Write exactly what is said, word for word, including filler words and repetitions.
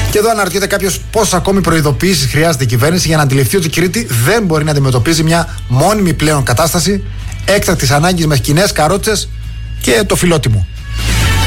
Και εδώ αναρωτιέται κάποιος πόσο ακόμη προειδοποιήσεις χρειάζεται η κυβέρνηση για να αντιληφθεί ότι η Κρήτη δεν μπορεί να αντιμετωπίζει μια μόνιμη πλέον κατάσταση έκτακτης ανάγκης με σκηνές, καρότσες και το φιλότιμο.